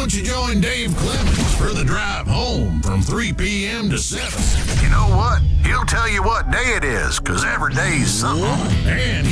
don't you join Dave Clemens for the drive home from 3 p.m. to 7? You know what? He'll tell you what day it is, 'cause every day's something. And